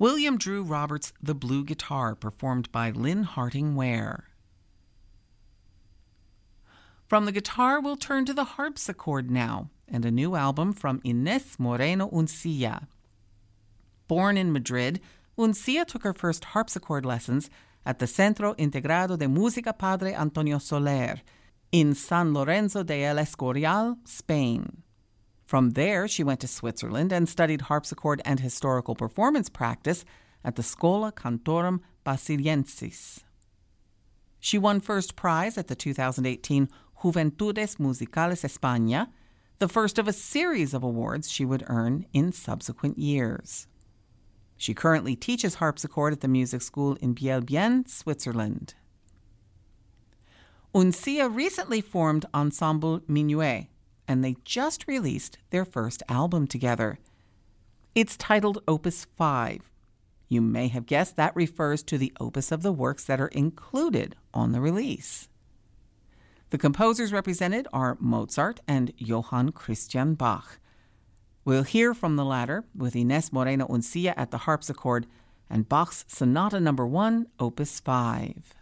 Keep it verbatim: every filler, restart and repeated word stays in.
William Drew Roberts' The Blue Guitar, performed by Lynn Harting Ware. From the guitar, we'll turn to the harpsichord now, and a new album from Inés Moreno Uncilla. Born in Madrid, Uncilla took her first harpsichord lessons at the Centro Integrado de Música Padre Antonio Soler in San Lorenzo de El Escorial, Spain. From there, she went to Switzerland and studied harpsichord and historical performance practice at the Schola Cantorum Basiliensis. She won first prize at the two thousand eighteen Juventudes Musicales España, the first of a series of awards she would earn in subsequent years. She currently teaches harpsichord at the music school in Biel-Bienne, Switzerland. Uncilla recently formed Ensemble Minuet, and they just released their first album together. It's titled Opus five. You may have guessed that refers to the opus of the works that are included on the release. The composers represented are Mozart and Johann Christian Bach. We'll hear from the latter with Inés Moreno Uncilla at the harpsichord and Bach's Sonata Number one, Opus five.